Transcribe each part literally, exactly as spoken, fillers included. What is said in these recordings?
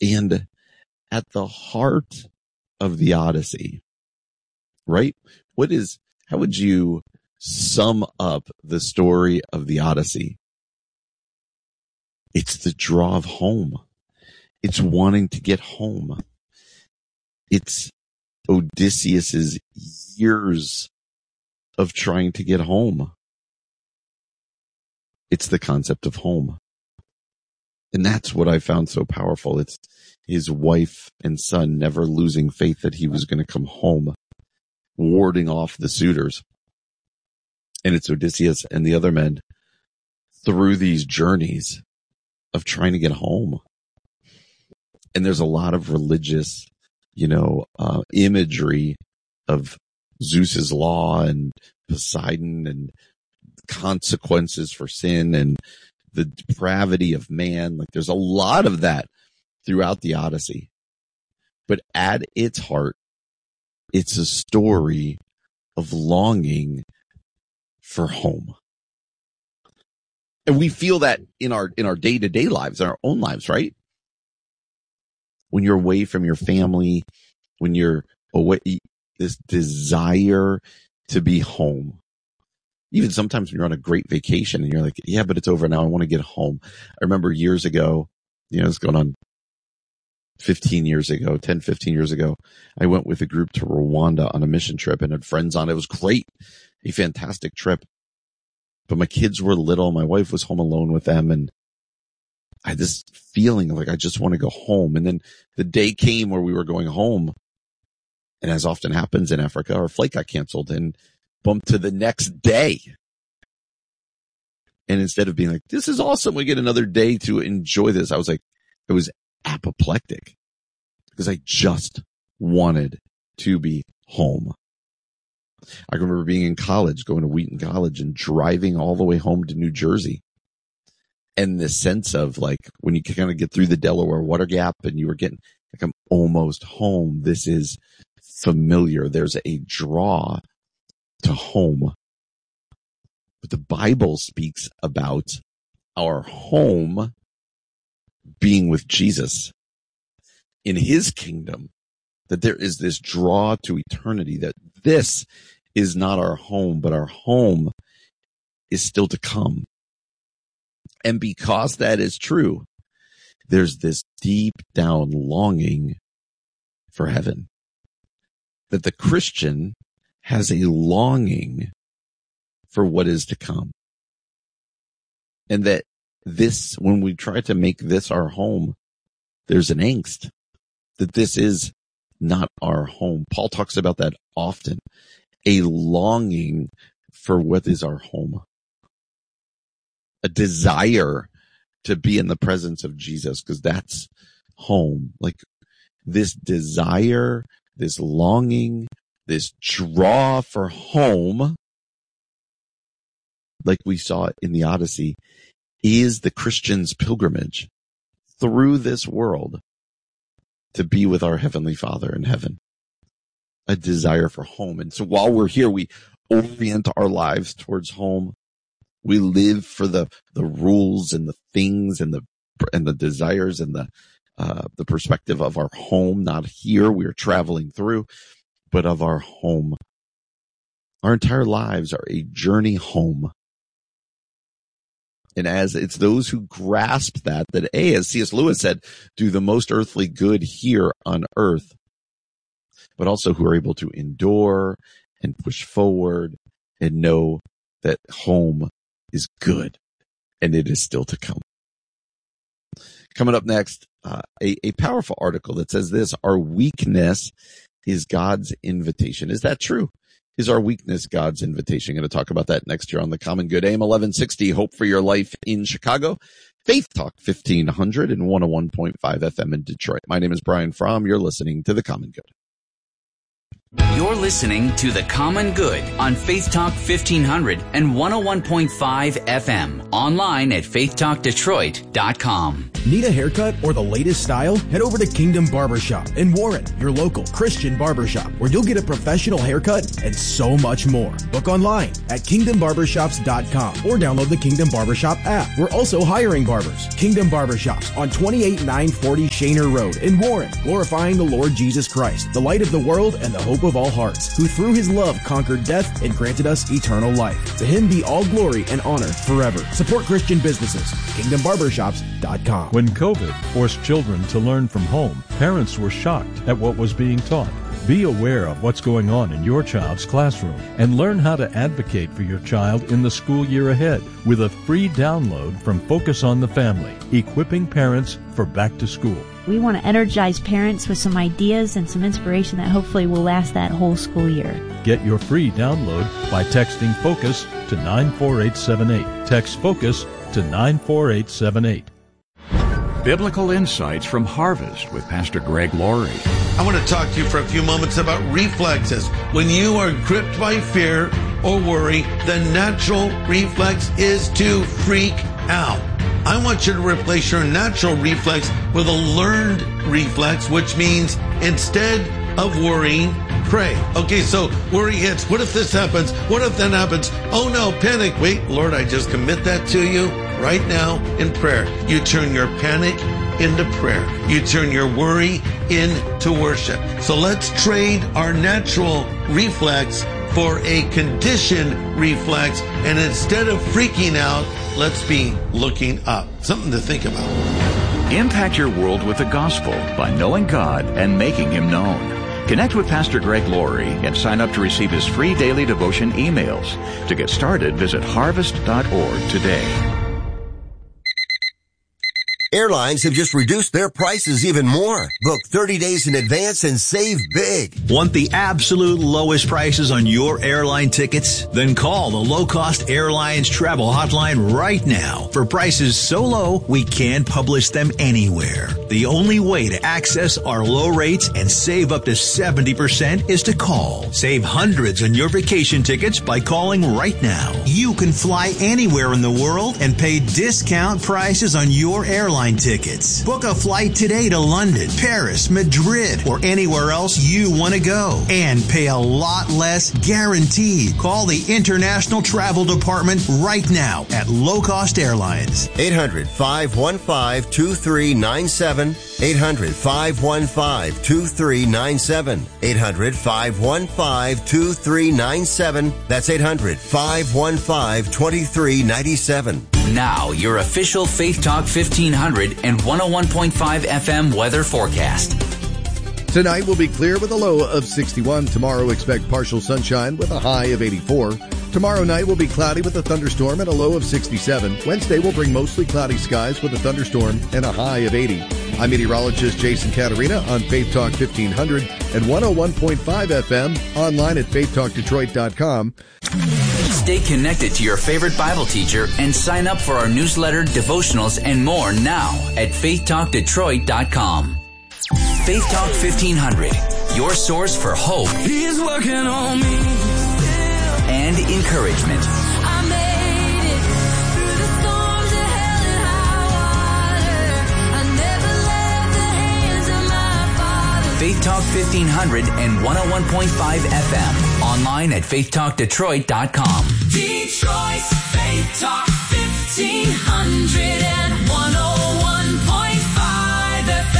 And at the heart of the Odyssey, right? What is, how would you sum up the story of the Odyssey? It's the draw of home. It's wanting to get home. It's Odysseus's years of trying to get home. It's the concept of home. And that's what I found so powerful. It's his wife and son never losing faith that he was going to come home, warding off the suitors. And it's Odysseus and the other men through these journeys of trying to get home. And there's a lot of religious, you know, uh, imagery of Zeus's law and Poseidon and consequences for sin and the depravity of man. Like there's a lot of that throughout the Odyssey. But at its heart, it's a story of longing for home. And we feel that in our, in our day-to-day lives, in our own lives, right? When you're away from your family, when you're away, this desire to be home. Even sometimes when you're on a great vacation and you're like, yeah, but it's over now. I want to get home. I remember years ago, you know, it's going on fifteen years ago, ten, fifteen years ago. I went with a group to Rwanda on a mission trip and had friends on it. It was great. A fantastic trip. But my kids were little. My wife was home alone with them. And I had this feeling of like, I just want to go home. And then the day came where we were going home. And as often happens in Africa, our flight got canceled and bumped to the next day. And instead of being like, this is awesome, we get another day to enjoy this, I was like, I was apoplectic because I just wanted to be home. I remember being in college, going to Wheaton College and driving all the way home to New Jersey. And the sense of like, when you kind of get through the Delaware Water Gap and you were getting like, I'm almost home. This is familiar. There's a draw to home. But the Bible speaks about our home being with Jesus in his kingdom, that there is this draw to eternity, that this is not our home, but our home is still to come. And because that is true, there's this deep down longing for heaven, that the Christian has a longing for what is to come. And that this, when we try to make this our home, there's an angst that this is not our home. Paul talks about that often, a longing for what is our home, a desire to be in the presence of Jesus, because that's home. Like this desire, this longing, this draw for home, like we saw in the Odyssey, is the Christian's pilgrimage through this world to be with our Heavenly Father in heaven. A desire for home. And so while we're here, we orient our lives towards home. We live for the, the rules and the things and the, and the desires and the, uh, the perspective of our home, not here. We're traveling through, but of our home. Our entire lives are a journey home. And as it's those who grasp that, that A, as C S Lewis said, do the most earthly good here on earth, but also who are able to endure and push forward and know that home is good and it is still to come. Coming up next, uh, a, a powerful article that says this: our weakness is God's invitation. Is that true? Is our weakness God's invitation? Going to talk about that next year on The Common Good. A M eleven sixty, Hope for Your Life in Chicago. Faith Talk fifteen hundred and one oh one point five F M in Detroit. My name is Brian Fromm. You're listening to The Common Good. You're listening to The Common Good on Faith Talk fifteen hundred and one oh one point five F M. Online at faith talk detroit dot com. Need a haircut or the latest style? Head over to Kingdom Barbershop in Warren, your local Christian barbershop, where you'll get a professional haircut and so much more. Book online at kingdom barbershops dot com or download the Kingdom Barbershop app. We're also hiring barbers. Kingdom Barbershops on twenty-eight nine forty Shaner Road in Warren, glorifying the Lord Jesus Christ, the light of the world and the hope of all hearts, who through his love conquered death and granted us eternal life. To him be all glory and honor forever. Support Christian businesses. kingdom barbershops dot com. When COVID forced children to learn from home, parents were shocked at what was being taught. Be aware of what's going on in your child's classroom and learn how to advocate for your child in the school year ahead with a free download from Focus on the Family, equipping parents for back to school. We want to energize parents with some ideas and some inspiration that hopefully will last that whole school year. Get your free download by texting FOCUS to nine four eight seven eight. Text FOCUS to nine four eight seven eight. Biblical Insights from Harvest with Pastor Greg Laurie. I want to talk to you for a few moments about reflexes. When you are gripped by fear or worry, the natural reflex is to freak out. I want you to replace your natural reflex with a learned reflex, which means instead of worrying, pray. Okay, so worry hits. What if this happens? What if that happens? Oh no, panic. Wait, Lord, I just commit that to you right now in prayer. You turn your panic into prayer. You turn your worry into worship. So let's trade our natural reflex for a conditioned reflex. And instead of freaking out, let's be looking up. Something to think about. Impact your world with the gospel by knowing God and making Him known. Connect with Pastor Greg Laurie and sign up to receive his free daily devotion emails. To get started, visit harvest dot org today. Airlines have just reduced their prices even more. Book thirty days in advance and save big. Want the absolute lowest prices on your airline tickets? Then call the Low Cost Airlines Travel Hotline right now for prices so low we can't publish them anywhere. The only way to access our low rates and save up to seventy percent is to call. Save hundreds on your vacation tickets by calling right now. You can fly anywhere in the world and pay discount prices on your airline tickets. Book a flight today to London, Paris, Madrid, or anywhere else you want to go and pay a lot less guaranteed. Call the International Travel Department right now at Low Cost Airlines. eight hundred, five one five, two three nine seven. eight hundred, five one five, two three nine seven. eight hundred, five one five, two three nine seven. That's eight hundred, five one five, two three nine seven. Now, your official Faith Talk fifteen hundred and one oh one point five F M weather forecast. Tonight will be clear with a low of sixty-one. Tomorrow expect partial sunshine with a high of eighty-four. Tomorrow night will be cloudy with a thunderstorm and a low of sixty-seven. Wednesday will bring mostly cloudy skies with a thunderstorm and a high of eighty. I'm meteorologist Jason Caterina on Faith Talk fifteen hundred and one oh one point five F M, online at faith talk detroit dot com. Stay connected to your favorite Bible teacher and sign up for our newsletter, devotionals, and more now at faith talk detroit dot com. Faith Talk fifteen hundred, your source for hope. He's working on me. And encouragement. I made it through the storms of hell and high water. I never left the hands of my Father. Faith Talk fifteen hundred and one oh one point five F M. Online at faith talk detroit dot com. Detroit's Faith Talk fifteen hundred and one oh one point five F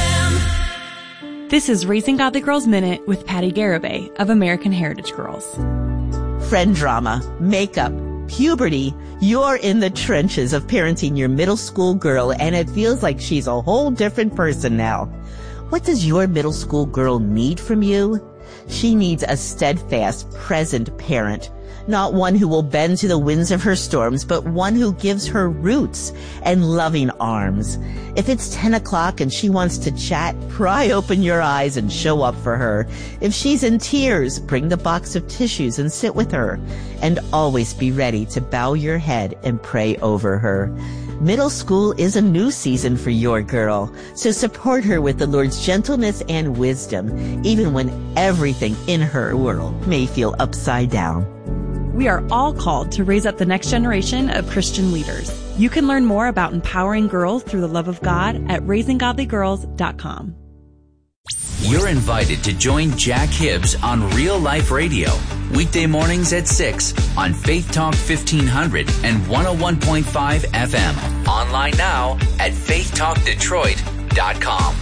M. This is Raising Godly Girls Minute with Patty Garibay of American Heritage Girls. Friend drama, makeup, puberty. You're in the trenches of parenting your middle school girl, and it feels like she's a whole different person now. What does your middle school girl need from you? She needs a steadfast, present parent. Not one who will bend to the winds of her storms, but one who gives her roots and loving arms. If it's ten o'clock and she wants to chat, pry open your eyes and show up for her. If she's in tears, bring the box of tissues and sit with her. And always be ready to bow your head and pray over her. Middle school is a new season for your girl, so support her with the Lord's gentleness and wisdom, even when everything in her world may feel upside down. We are all called to raise up the next generation of Christian leaders. You can learn more about empowering girls through the love of God at raising godly girls dot com. You're invited to join Jack Hibbs on Real Life Radio, weekday mornings at six on Faith Talk fifteen hundred and one oh one point five F M. Online now at faith talk detroit dot com.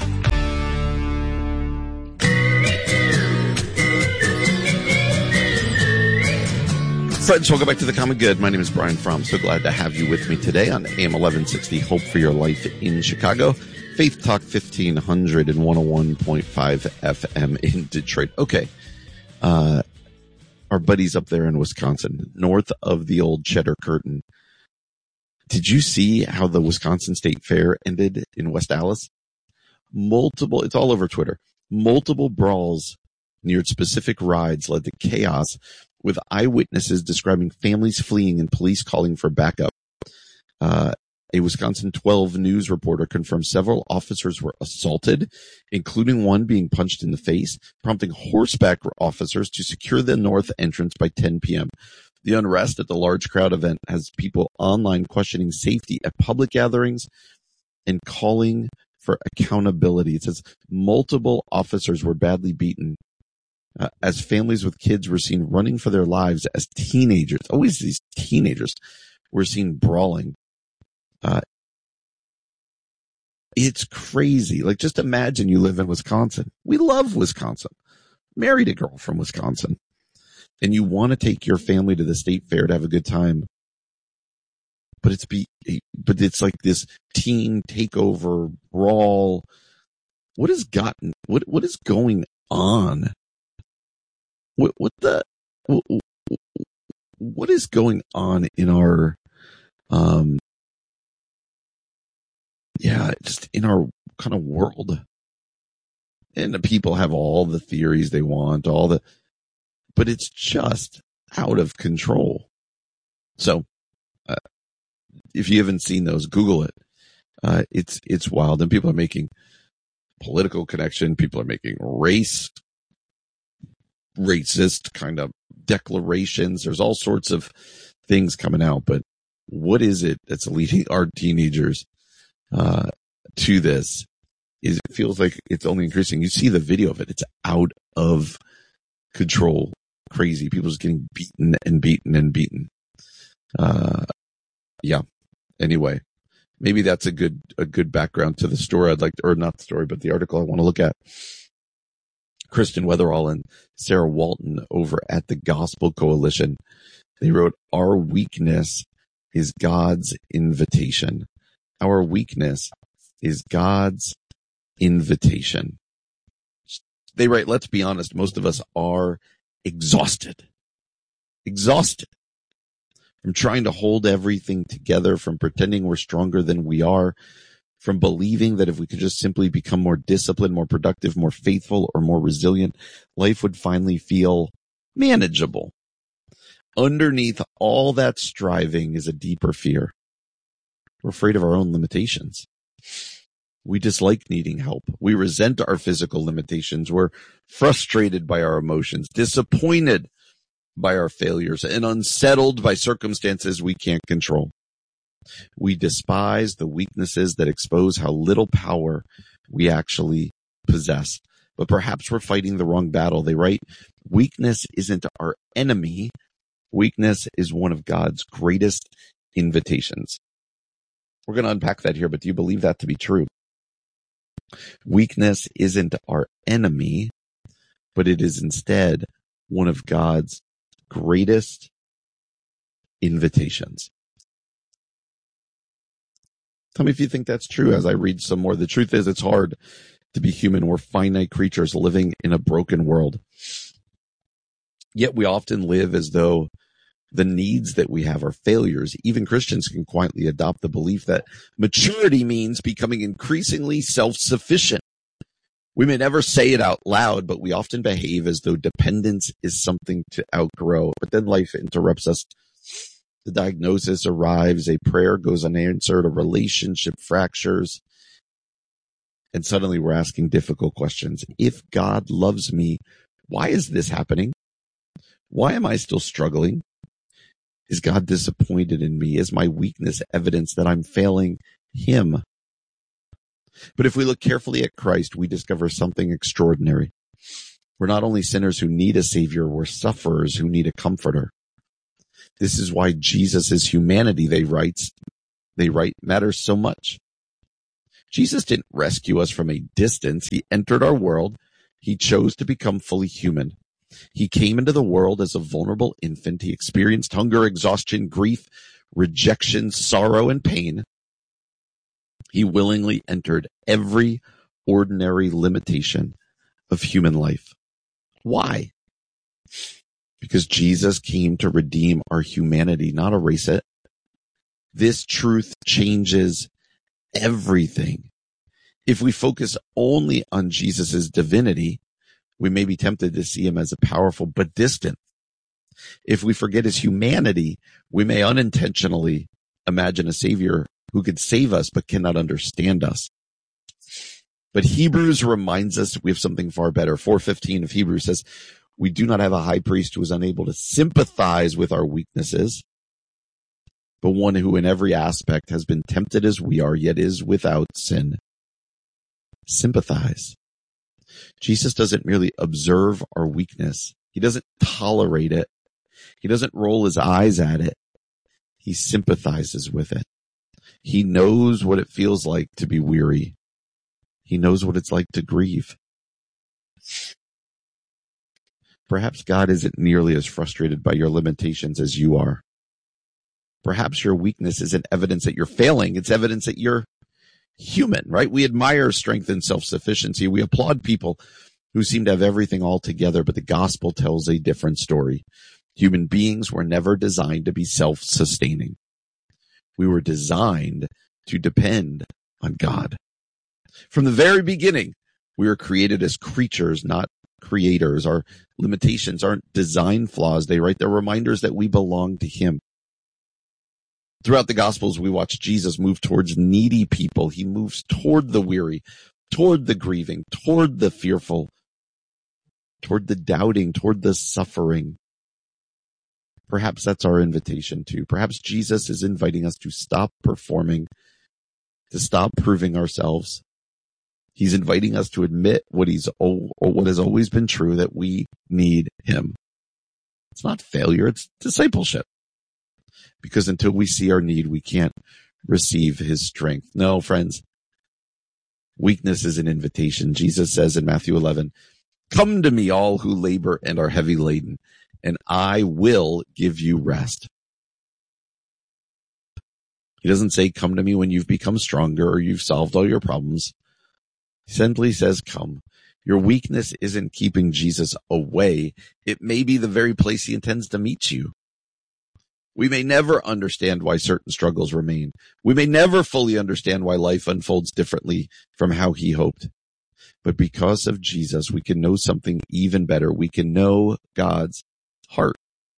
Friends, welcome back to The Common Good. My name is Brian Fromm. So glad to have you with me today on A M eleven sixty, Hope for Your Life in Chicago. Faith Talk fifteen hundred and one oh one point five F M in Detroit. Okay. Uh, our buddies up there in Wisconsin, north of the old Cheddar Curtain. Did you see how the Wisconsin State Fair ended in West Allis? Multiple, it's all over Twitter. Multiple brawls near specific rides led to chaos, with eyewitnesses describing families fleeing and police calling for backup. Uh, a Wisconsin twelve News reporter confirmed several officers were assaulted, including one being punched in the face, prompting horseback officers to secure the north entrance by ten p.m. The unrest at the large crowd event has people online questioning safety at public gatherings and calling for accountability. It says multiple officers were badly beaten, Uh, as families with kids were seen running for their lives, as teenagers, always these teenagers, were seen brawling. Uh, it's crazy. Like, just imagine you live in Wisconsin. We love Wisconsin. Married a girl from Wisconsin. And you want to take your family to the state fair to have a good time. But it's be, but it's like this teen takeover brawl. What has gotten, what, what is going on? What, what the, what, what is going on in our, um, yeah, just in our kind of world? And the people have all the theories they want, all the, but it's just out of control. So, uh, if you haven't seen those, Google it. Uh, it's, it's wild. And people are making political connection. People are making race racist kind of declarations. There's all sorts of things coming out, but what is it that's leading our teenagers uh to this? Is it feels like it's only increasing. You see the video of it. It's out of control. Crazy. People just getting beaten and beaten and beaten. Uh yeah. Anyway, maybe that's a good a good background to the story I'd like to, or not the story, but the article I want to look at. Kristen Weatherall and Sarah Walton over at the Gospel Coalition. They wrote, "Our weakness is God's invitation." Our weakness is God's invitation. They write, let's be honest, most of us are exhausted. Exhausted. From trying to hold everything together, from pretending we're stronger than we are, from believing that if we could just simply become more disciplined, more productive, more faithful, or more resilient, life would finally feel manageable. Underneath all that striving is a deeper fear. We're afraid of our own limitations. We dislike needing help. We resent our physical limitations. We're frustrated by our emotions, disappointed by our failures, and unsettled by circumstances we can't control. We despise the weaknesses that expose how little power we actually possess. But perhaps we're fighting the wrong battle. They write, weakness isn't our enemy. Weakness is one of God's greatest invitations. We're going to unpack that here, but do you believe that to be true? Weakness isn't our enemy, but it is instead one of God's greatest invitations. Tell me if you think that's true as I read some more. The truth is, it's hard to be human. We're finite creatures living in a broken world. Yet we often live as though the needs that we have are failures. Even Christians can quietly adopt the belief that maturity means becoming increasingly self-sufficient. We may never say it out loud, but we often behave as though dependence is something to outgrow. But then life interrupts us The diagnosis arrives, a prayer goes unanswered, a relationship fractures, and suddenly we're asking difficult questions. If God loves me, why is this happening? Why am I still struggling? Is God disappointed in me? Is my weakness evidence that I'm failing him? But if we look carefully at Christ, we discover something extraordinary. We're not only sinners who need a savior, we're sufferers who need a comforter. This is why Jesus' humanity, they write, they write, matters so much. Jesus didn't rescue us from a distance. He entered our world. He chose to become fully human. He came into the world as a vulnerable infant. He experienced hunger, exhaustion, grief, rejection, sorrow, and pain. He willingly entered every ordinary limitation of human life. Why? Because Jesus came to redeem our humanity, not erase it. This truth changes everything. If we focus only on Jesus' divinity, we may be tempted to see him as a powerful but distant. If we forget his humanity, we may unintentionally imagine a savior who could save us but cannot understand us. But Hebrews reminds us we have something far better. four fifteen of Hebrews says, we do not have a high priest who is unable to sympathize with our weaknesses, but one who in every aspect has been tempted as we are, yet is without sin. Sympathize. Jesus doesn't merely observe our weakness. He doesn't tolerate it. He doesn't roll his eyes at it. He sympathizes with it. He knows what it feels like to be weary. He knows what it's like to grieve. Perhaps God isn't nearly as frustrated by your limitations as you are. Perhaps your weakness isn't evidence that you're failing. It's evidence that you're human, right? We admire strength and self-sufficiency. We applaud people who seem to have everything all together, but the gospel tells a different story. Human beings were never designed to be self-sustaining. We were designed to depend on God. From the very beginning, we were created as creatures, not creators. Our limitations aren't design flaws. They write, they're reminders that we belong to him. Throughout the Gospels, we watch Jesus move towards needy people. He moves toward the weary, toward the grieving, toward the fearful, toward the doubting, toward the suffering. Perhaps that's our invitation too. Perhaps Jesus is inviting us to stop performing, to stop proving ourselves. He's inviting us to admit what he's or what has always been true, that we need him. It's not failure, it's discipleship. Because until we see our need, we can't receive his strength. No, friends, weakness is an invitation. Jesus says in Matthew eleven, come to me all who labor and are heavy laden, and I will give you rest. He doesn't say come to me when you've become stronger or you've solved all your problems. He simply says come. Your weakness isn't keeping Jesus away. It may be the very place he intends to meet you. We may never understand why certain struggles remain. We may never fully understand why life unfolds differently from how he hoped. But because of Jesus, we can know something even better. We can know God's heart.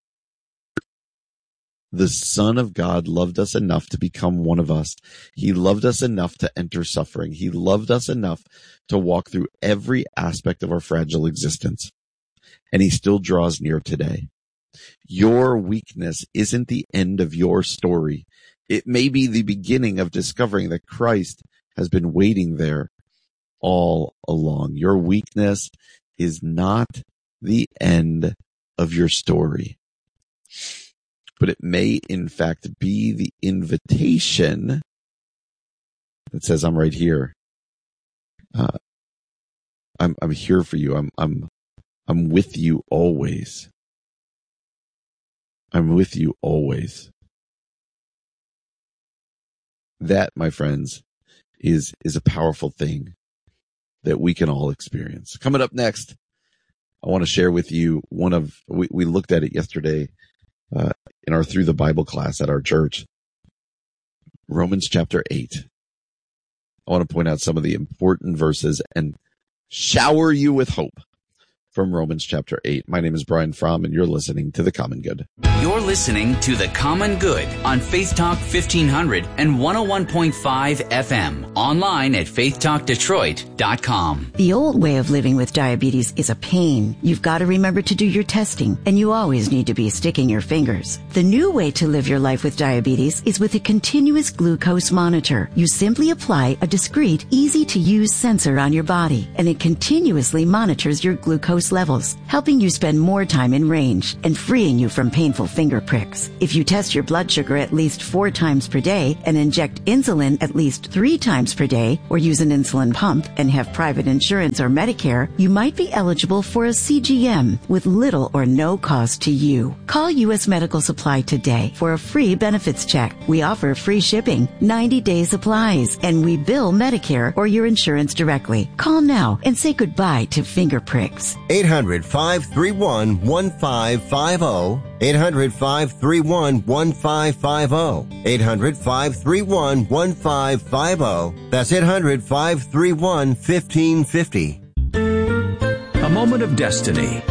The Son of God loved us enough to become one of us. He loved us enough to enter suffering. He loved us enough to walk through every aspect of our fragile existence. And he still draws near today. Your weakness isn't the end of your story. It may be the beginning of discovering that Christ has been waiting there all along. Your weakness is not the end of your story, but it may in fact be the invitation that says, I'm right here. Uh, I'm, I'm here for you. I'm, I'm, I'm with you always. I'm with you always. That, my friends, is, is a powerful thing that we can all experience. Coming up next, I want to share with you one of, we, we looked at it yesterday, uh, in our Through the Bible class at our church, Romans chapter eight. I want to point out some of the important verses and shower you with hope from Romans chapter eight. My name is Brian Fromm, and you're listening to The Common Good. You're listening to The Common Good on Faith Talk fifteen hundred and one oh one point five F M. Online at faith talk detroit dot com. The old way of living with diabetes is a pain. You've got to remember to do your testing, and you always need to be sticking your fingers. The new way to live your life with diabetes is with a continuous glucose monitor. You simply apply a discreet, easy-to-use sensor on your body, and it continuously monitors your glucose levels, helping you spend more time in range and freeing you from painful finger pricks. If you test your blood sugar at least four times per day and inject insulin at least three times per day, or use an insulin pump and have private insurance or Medicare, you might be eligible for a C G M with little or no cost to you. Call U S Medical Supply today for a free benefits check. We offer free shipping, ninety day supplies, and we bill Medicare or your insurance directly. Call now and say goodbye to finger pricks. eight hundred, five three one, one five five zero. eight hundred, five three one, one five five zero. eight hundred, five three one, one five five zero. That's eight hundred, five three one, one five five zero. A moment of destiny.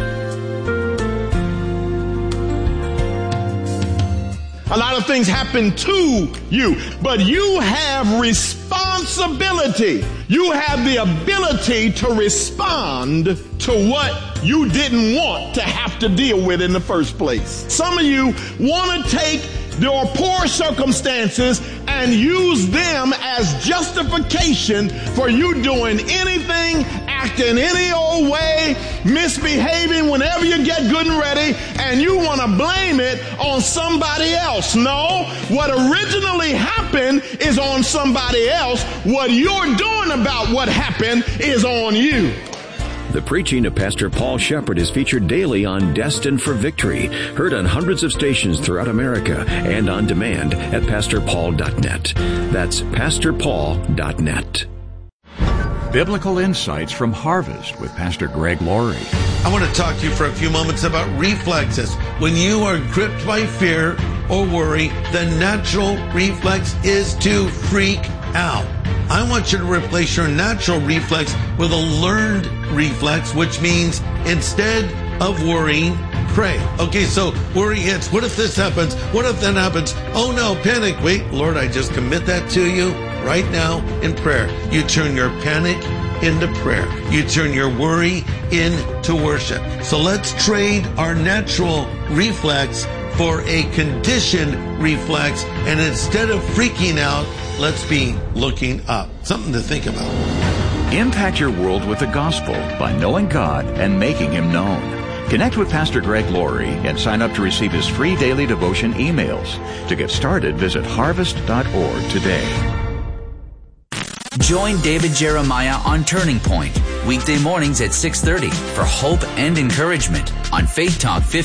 A lot of things happen to you, but you have responsibility. You have the ability to respond to what you didn't want to have to deal with in the first place. Some of you want to take your poor circumstances and use them as justification for you doing anything, acting any old way, misbehaving whenever you get good and ready, and you want to blame it on somebody else. No, what originally happened is on somebody else. What you're doing about what happened is on you. The preaching of Pastor Paul Shepherd is featured daily on Destined for Victory, heard on hundreds of stations throughout America and on demand at pastor paul dot net. That's pastor paul dot net. Biblical Insights from Harvest with Pastor Greg Laurie. I want to talk to you for a few moments about reflexes. When you are gripped by fear or worry, the natural reflex is to freak out. I want you to replace your natural reflex with a learned reflex, which means instead of worrying, pray. Okay, so worry hits. What if this happens? What if that happens? Oh no, panic. Wait, Lord, I just commit that to you right now in prayer. You turn your panic into prayer. You turn your worry into worship. So let's trade our natural reflex for a conditioned reflex, and instead of freaking out, let's be looking up. Something to think about. Impact your world with the gospel by knowing God and making Him known. Connect with Pastor Greg Laurie and sign up to receive his free daily devotion emails. To get started, visit harvest dot org today. Join David Jeremiah on Turning Point, weekday mornings at six thirty for hope and encouragement on Faith Talk fifteen.